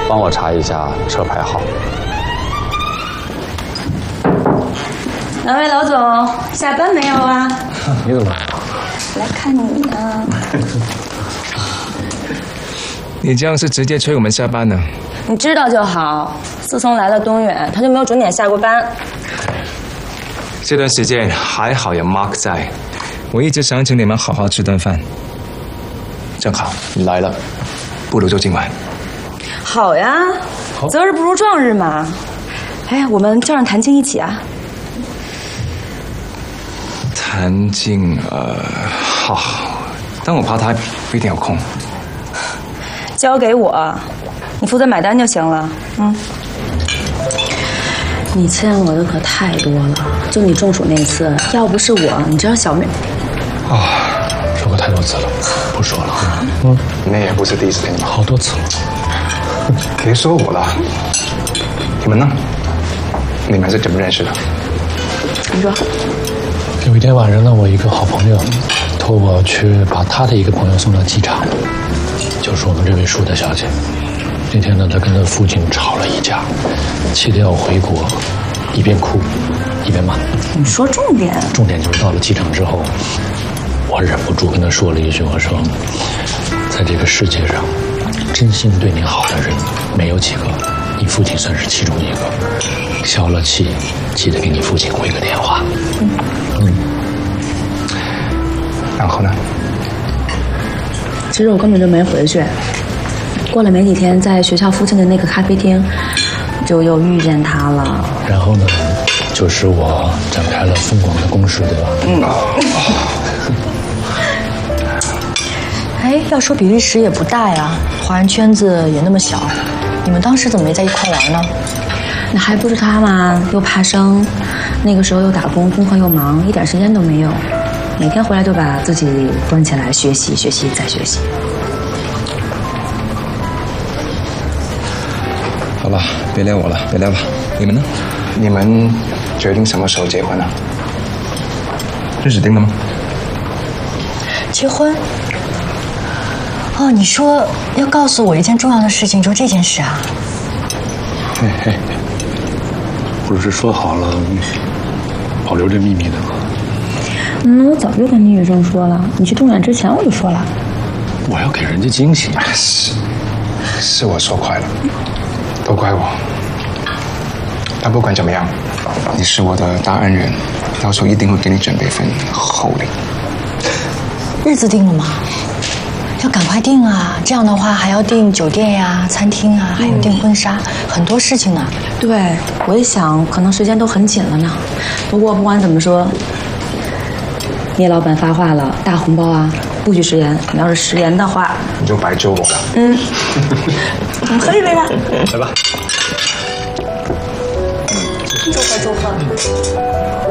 帮我查一下车牌号。 两位老总，下班没有啊？ 你怎么来？ 来看你呢。 你这样是直接催我们下班呢？ 你知道就好。自从来了东远，他就没有准点下过班。 这段时间还好有 Mark 在，我一直想请你们好好吃顿饭。正好你来了，不如就今晚。 好呀，择日不如撞日嘛。哎，我们叫上谭静一起啊。 谭静，好，但我怕他不一定有空。 交给我，你负责买单就行了。你欠我的可太多了，就你中暑那次，要不是我，你知道小妹…… 说过太多次了，不说了。 你也不是第一次听了， 好多次了。 别说我了，你们呢？你们是怎么认识的？ 你说。 有一天晚上呢，我一个好朋友托我去把他的一个朋友送到机场，就是我们这位舒大小姐。那天呢，她跟她父亲吵了一架，气得要回国，一边哭一边骂。 你说重点。 重点就是到了机场之后，我忍不住跟她说了一句，我说，在这个世界上，真心对你好的人没有几个，你父亲算是其中一个。消了气，记得给你父亲回个电话。 然后呢？ 其实我根本就没回去。过了没几天，在学校附近的那个咖啡厅，就又遇见他了。 然后呢，就使我展开了疯狂的攻势，对吧？ 哎，要说比利时也不大呀，华人圈子也那么小，你们当时怎么没在一块玩呢？ 那还不是他吗？又怕生，那个时候又打工，功课又忙，一点时间都没有。每天回来就把自己关起来学习，学习再学习。 好吧，别聊我了，别聊了。你们呢？ 你们决定什么时候结婚呢？ 日子定了吗？ 结婚？哦，你说要告诉我一件重要的事情，就这件事啊？ 嘿嘿，不是说好了保留这秘密的吗？ 我早就跟你女生说了，你去东远之前我就说了。 我要给人家惊喜。 是我说快了，都怪我。但不管怎么样，你是我的大恩人，到时候一定会给你准备份厚礼。 日子定了吗？要赶快定啊！这样的话还要订酒店呀、餐厅啊，还有订婚纱，很多事情呢。 对，我一想，可能时间都很紧了呢。不过不管怎么说，聂老板发话了，大红包啊，不许食言。你要是食言的话， 你就白救我了。 我们喝一杯吧。 来吧。 祝贺祝贺。